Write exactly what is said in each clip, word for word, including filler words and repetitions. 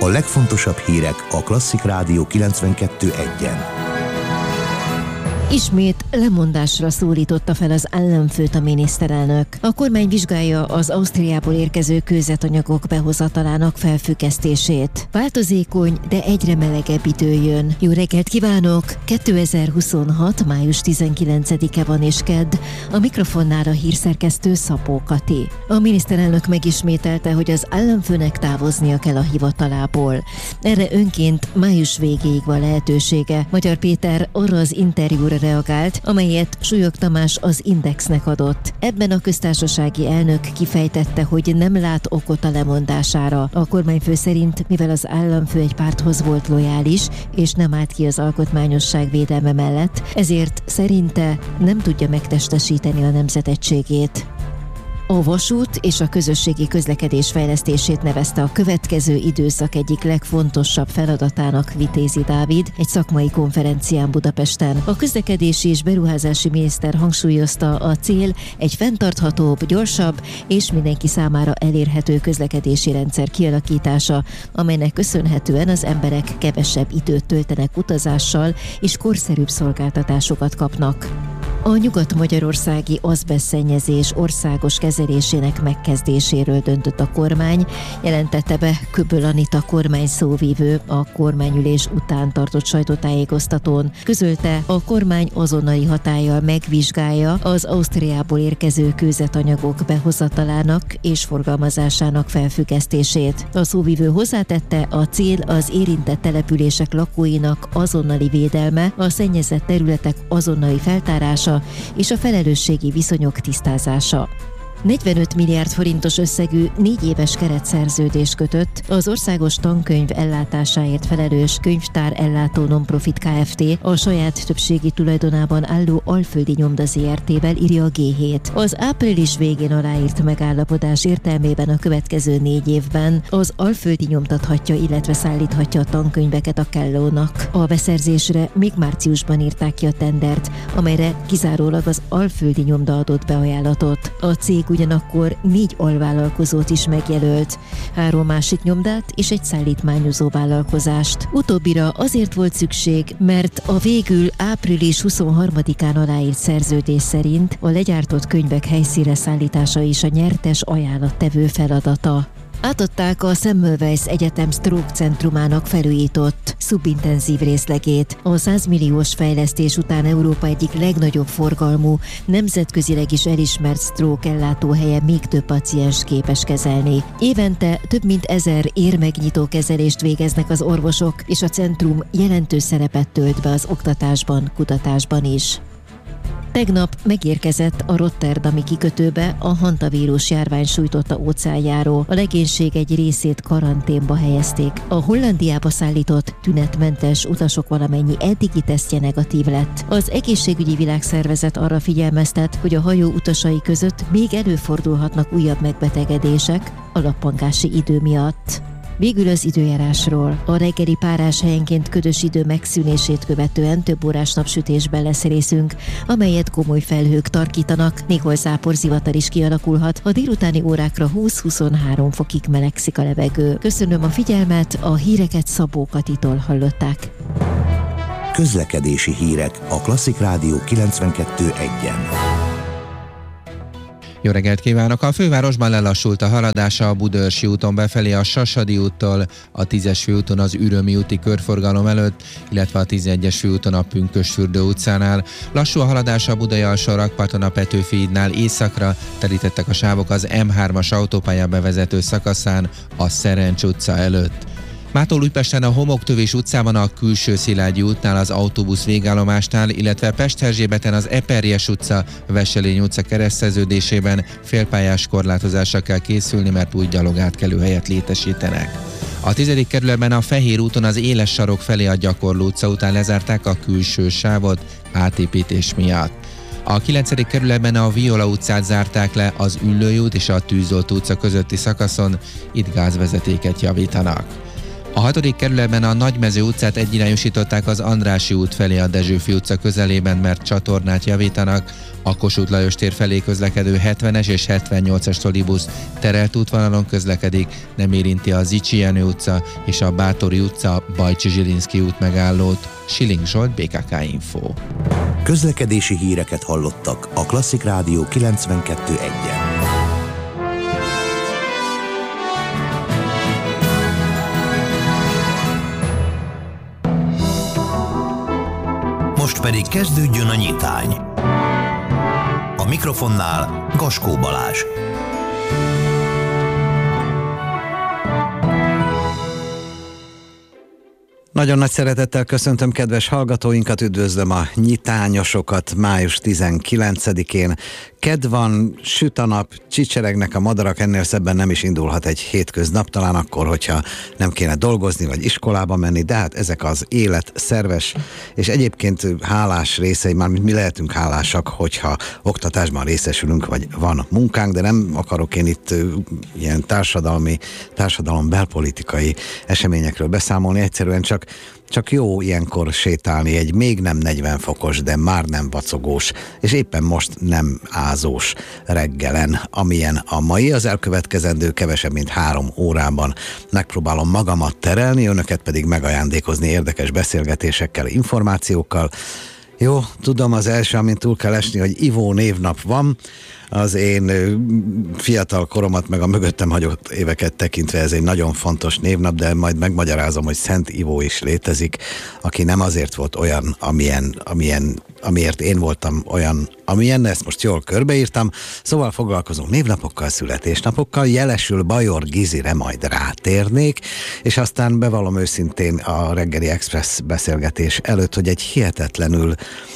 A legfontosabb hírek a Klasszik Rádió kilencvenkettő egyen. Ismét lemondásra szólította fel az államfőt a miniszterelnök. A kormány vizsgálja az Ausztriából érkező kőzetanyagok behozatalának felfüggesztését. Változékony, de egyre melegebb idő jön. Jó reggelt kívánok! kétezer-huszonhat. május tizenkilencedike van és kedd. A mikrofonnál a hírszerkesztő Szabó Kati. A miniszterelnök megismételte, hogy az államfőnek távoznia kell a hivatalából. Erre önként május végéig van lehetősége. Magyar Péter arra az interjúra reagált, amelyet Súlyog Tamás az Indexnek adott. Ebben a köztársasági elnök kifejtette, hogy nem lát okot a lemondására. A kormányfő szerint, mivel az államfő egy párthoz volt lojális, és nem állt ki az alkotmányosság védelme mellett, ezért szerinte nem tudja megtestesíteni a nemzetegységét. A vasút és a közösségi közlekedés fejlesztését nevezte a következő időszak egyik legfontosabb feladatának Vitézi Dávid egy szakmai konferencián Budapesten. A közlekedési és beruházási miniszter hangsúlyozta, a cél egy fenntarthatóbb, gyorsabb és mindenki számára elérhető közlekedési rendszer kialakítása, amelynek köszönhetően az emberek kevesebb időt töltenek utazással és korszerűbb szolgáltatásokat kapnak. A nyugat-magyarországi azbesztszennyezés országos kezelésének megkezdéséről döntött a kormány, jelentette be Köböl Anita kormány szóvívő a kormányülés után tartott sajtótájékoztatón. Közölte, a kormány azonnali hatállyal megvizsgálja az Ausztriából érkező kőzetanyagok behozatalának és forgalmazásának felfüggesztését. A szóvívő hozzátette, a cél az érintett települések lakóinak azonnali védelme, a szennyezett területek azonnali feltárása és a felelősségi viszonyok tisztázása. negyvenöt milliárd forintos összegű négy éves keretszerződést kötött az országos tankönyv ellátásáért felelős Könyvtár Ellátó Nonprofit Kft. A saját többségi tulajdonában álló Alföldi Nyomda zé er té-vel, írja a gé hét. Az április végén aláírt megállapodás értelmében a következő négy évben az Alföldi nyomtathatja, illetve szállíthatja a tankönyveket a Kellónak. A beszerzésre még márciusban írták ki a tendert, amelyre kizárólag az Alföldi Nyomda adott be ajánlatot. A cég ugyanakkor négy alvállalkozót is megjelölt, három másik nyomdát és egy szállítmányozó vállalkozást. Utóbbira azért volt szükség, mert a végül április huszonharmadikán aláírt szerződés szerint a legyártott könyvek helyszínre szállítása is a nyertes ajánlattevő feladata. Átadták a Semmelweis Egyetem Stroke Centrumának felújított szubintenzív részlegét. A száz milliós fejlesztés után Európa egyik legnagyobb forgalmú, nemzetközileg is elismert stroke ellátóhelye még több paciens képes kezelni. Évente több mint ezer érmegnyitó kezelést végeznek az orvosok, és a centrum jelentős szerepet tölt be az oktatásban, kutatásban is. Tegnap megérkezett a rotterdami kikötőbe a hantavírus járvány sújtotta óceánjáró. A legénység egy részét karanténba helyezték. A Hollandiába szállított tünetmentes utasok valamennyi eddigi tesztje negatív lett. Az Egészségügyi Világszervezet arra figyelmeztet, hogy a hajó utasai között még előfordulhatnak újabb megbetegedések a lappangási idő miatt. Végül az időjárásról. A reggeli párás helyenként ködös idő megszűnését követően több órás napsütésben lesz részünk, amelyet komoly felhők tarkítanak, néhol záporzivatar is kialakulhat, a délutáni órákra húsz-huszonhárom fokig melegszik a levegő. Köszönöm a figyelmet, a híreket Szabó Katitól hallották. Közlekedési hírek a Klasszik Rádió kilencvenkettő egyen. Jó reggelt kívánok! A fővárosban lelassult a haladása a Budaörsi úton befelé a Sasadi úttól, a tízes főúton az Ürömi úti körforgalom előtt, illetve a tizenegyes főúton a Pünkösdfürdő utcánál. Lassú a haladása a Budai alsó rakparton a Petőfi hídnál északra, terítettek a sávok az em hármas autópálya bevezető szakaszán a Szerencs utca előtt. Mától Újpesten a Homoktövés utcában a Külső Szilágyi útnál az autóbusz végállomásnál, illetve Pesterzsébeten az Eperjes utca, Veselény utca kereszteződésében félpályás korlátozásra kell készülni, mert új gyalogátkelőhelyet létesítenek. A tizedik kerületben a Fehér úton az Éles sarok felé a Gyakorló utca után lezárták a külső sávot átépítés miatt. A kilencedik kerületben a Viola utcát zárták le az Üllői út és a Tűzolt utca közötti szakaszon, itt gázvezetéket javítanak. A hatodik kerületben a Nagymező utcát egyirányosították az Andrássy út felé a Dezsőfi utca közelében, mert csatornát javítanak. A Kossuth Lajos tér felé közlekedő hetvenes és hetvennyolcas tolibusz terelt útvonalon közlekedik, nem érinti a Zichy Jenő utca és a Bátori utca Bajcsi Zsilinszky út megállót. Siling Zsolt, bé ká ká Info. Közlekedési híreket hallottak a Klasszik Rádió kilencvenkettő egyen. Most pedig kezdődjön a nyitány. A mikrofonnál Gaskó Balázs. Nagyon nagy szeretettel köszöntöm kedves hallgatóinkat, üdvözlöm a nyitányosokat május tizenkilencedikén. Kedd van, süt a nap, csicseregnek a madarak, ennél szebben nem is indulhat egy hétköznap, talán akkor, hogyha nem kéne dolgozni vagy iskolába menni, de hát ezek az élet szerves, és egyébként hálás részei, már mi lehetünk hálásak, hogyha oktatásban részesülünk, vagy van munkánk, de nem akarok én itt ilyen társadalmi, társadalom belpolitikai eseményekről beszámolni, egyszerűen csak Csak jó ilyenkor sétálni egy még nem negyven fokos, de már nem vacogós, és éppen most nem ázós reggelen, amilyen a mai. Az elkövetkezendő kevesebb, mint három órában megpróbálom magamat terelni, önöket pedig megajándékozni érdekes beszélgetésekkel, információkkal. Jó, tudom, az első, amint túl kell esni, hogy Ivó névnap van. Az én fiatal koromat meg a mögöttem hagyott éveket tekintve ez egy nagyon fontos névnap, de majd megmagyarázom, hogy Szent Ivó is létezik, aki nem azért volt olyan, amilyen, amilyen, amiért én voltam olyan, amilyen, ezt most jól körbeírtam. Szóval foglalkozunk névnapokkal, születésnapokkal, jelesül Bajor Gizire majd rátérnék, és aztán bevallom őszintén a reggeli Express beszélgetés előtt, hogy egy hihetetlenül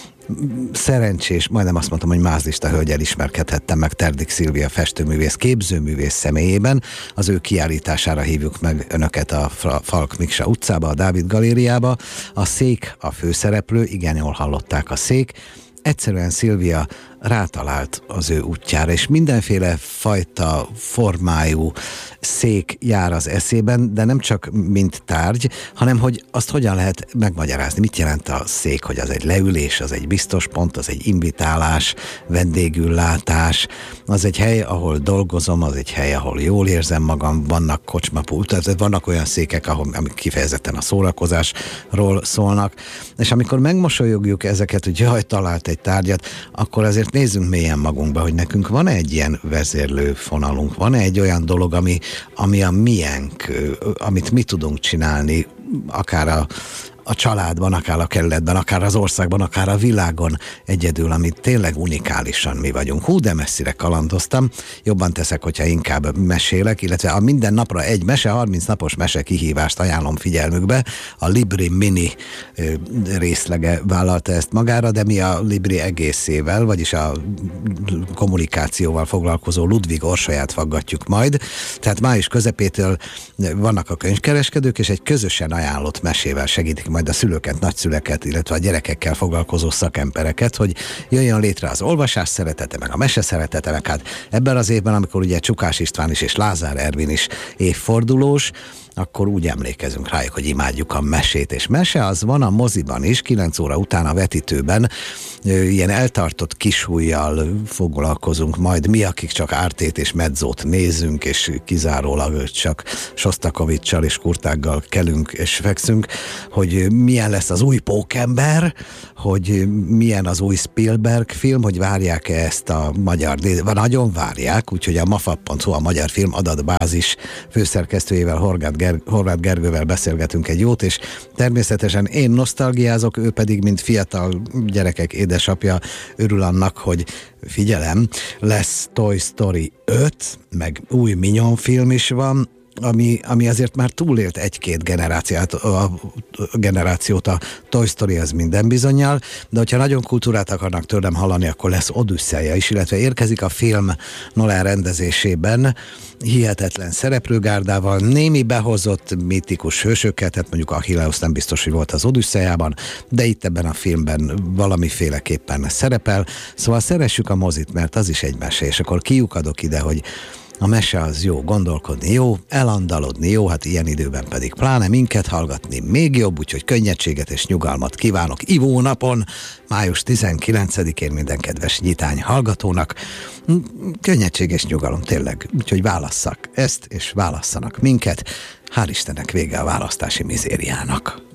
szerencsés, majdnem azt mondtam, hogy mázlista hölgyel ismerkedhettem meg Terdik Szilvia festőművész, képzőművész személyében. Az ő kiállítására hívjuk meg önöket a Falk Miksa utcába, a Dávid galériába. A Szék a főszereplő, igen jól hallották, a Szék. Egyszerűen Szilvia rátalált az ő útjára, és mindenféle fajta formájú szék jár az eszében, de nem csak mint tárgy, hanem hogy azt hogyan lehet megmagyarázni. Mit jelent a szék, hogy az egy leülés, az egy biztos pont, az egy invitálás, vendégüllátás, az egy hely, ahol dolgozom, az egy hely, ahol jól érzem magam, vannak kocsmapú, tehát vannak olyan székek, ahol, amik kifejezetten a szórakozásról szólnak, és amikor megmosolyogjuk ezeket, hogy jaj, talált egy tárgyat, akkor azért nézzünk mélyen magunkba, hogy nekünk van egy ilyen vezérlő fonalunk, van egy olyan dolog, ami, ami a miénk, amit mi tudunk csinálni, akár a, a családban, akár a kerületben, akár az országban, akár a világon egyedül, amit tényleg unikálisan mi vagyunk. Hú, de messzire kalandoztam. Jobban teszek, hogyha inkább mesélek, illetve a minden napra egy mese, harminc napos mese kihívást ajánlom figyelmükbe. A Libri Mini részlege vállalta ezt magára, de mi a Libri egészével, vagyis a kommunikációval foglalkozó Ludvig Orsolyát faggatjuk majd. Tehát május közepétől vannak a könyvkereskedők, és egy közösen ajánlott mesével segítik majd a szülőket, nagyszüleket, illetve a gyerekekkel foglalkozó szakembereket, hogy jöjjön létre az olvasás szeretete, meg a mese szeretete, meg hát ebben az évben, amikor ugye Csukás István is és Lázár Ervin is évfordulós, akkor úgy emlékezünk rájuk, hogy imádjuk a mesét, és mese az van a moziban is, kilenc óra után a vetítőben, ilyen eltartott kisujjal foglalkozunk majd mi, akik csak Ártét és Medzót nézünk, és kizárólag csak Sosztakovics-sal és Kurtággal kelünk és fekszünk, hogy milyen lesz az új Pókember, hogy milyen az új Spielberg film, hogy várják-e ezt a magyar, nagyon várják, úgyhogy a mafab pont hu, a Magyar Film Adatbázis főszerkesztőjével, Horváth Ger- Horváth Gergővel beszélgetünk egy jót, és természetesen én nosztalgiázok, ő pedig, mint fiatal gyerekek édesapja, örül annak, hogy figyelem, lesz Toy Story öt, meg új Minion film is van, ami, ami azért már túlélt egy-két generációt, a generációt, a Toy Story az minden bizonnyal, de hogyha nagyon kultúrát akarnak tőlem hallani, akkor lesz Odüsszeja is, illetve érkezik a film Nolan rendezésében, hihetetlen szereplőgárdával, némi behozott mítikus hősökkel, tehát mondjuk Achilleus nem biztos, hogy volt az Odüsszejában, de itt ebben a filmben valamiféleképpen szerepel, szóval szeressük a mozit, mert az is egy mese, és akkor kiukadok ide, hogy A mese az jó, gondolkodni jó, elandalodni jó, hát ilyen időben pedig pláne minket hallgatni még jobb, úgyhogy könnyedséget és nyugalmat kívánok Ivó napon, május tizenkilencedikén minden kedves nyitány hallgatónak. Könnyedség és nyugalom tényleg, úgyhogy válasszak ezt, és válasszanak minket. Hál' Istennek vége a választási mizériának.